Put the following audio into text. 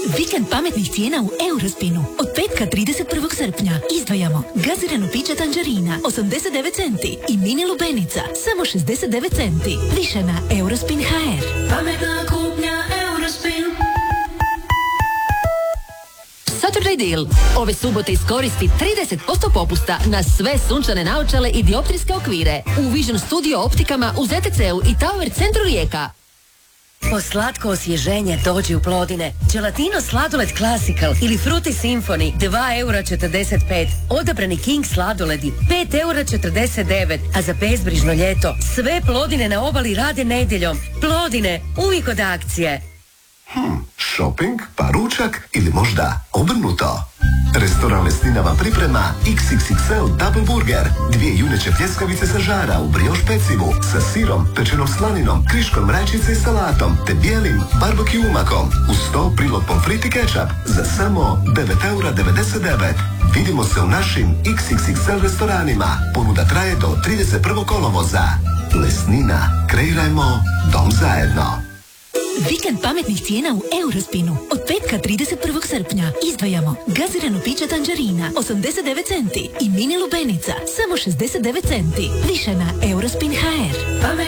Vikend pametnih cijena u Eurospinu. Od petka 31. srpnja izdvajamo gazirano piće Tangerina 89 centi i mini lubenica samo 69 centi. Više na Eurospin HR. Pametna kupnja Eurospin. Saturday Deal. Ove subote iskoristi 30% popusta na sve sunčane naočale i dioptrijske okvire u Vision Studio optikama u ZTC-u i Tower centru Rijeka. Po slatko osvježenje dođi u Plodine. Gelatino sladoled Classical ili Fruity Symphony 2,45 €. Odabrani King sladoledi 5,49 €, a za bezbrižno ljeto sve Plodine na obali rade nedjeljom. Plodine, uvijek od akcije. Shopping, pa ručak ili možda obrnuto? Restoran Lesnina vam priprema XXXL Double Burger. 2 juneće pljeskavice sa žara u brioš pecivu sa sirom, pečenom slaninom, kriškom mračice i salatom te bijelim barbecue umakom. Uz to prilog pomfrit i kečap za samo 9,99 €. Vidimo se u našim XXXL restoranima. Ponuda traje do 31. kolovoza. Lesnina. Kreirajmo dom zajedno. Vikend pametnih cijena u Eurospinu. Od petka 31. srpnja izdvajamo gazirano piće Tangerina 89 centi i mini lubenica samo 69 centi. Više na Eurospin HR.